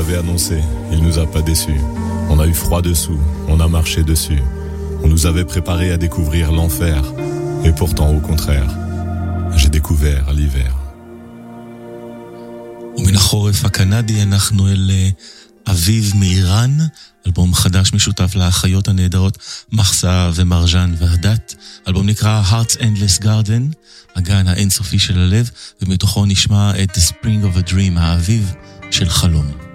avait annoncé, il nous a pas déçus. On a eu froid dessous, on a marché dessus. On nous avait préparé à découvrir l'enfer. Et pourtant, au contraire, j'ai découvert l'hiver. ומן החורף הקנדי אנחנו אל אביב מאיראן, אלבום חדש משותף לאחיות הנהדרות מחסה ומרז'אן והדת. אלבום נקרא Heart's Endless Garden, הגן האינסופי של הלב, ומתוכו נשמע את The Spring of a Dream, האביב של חלום.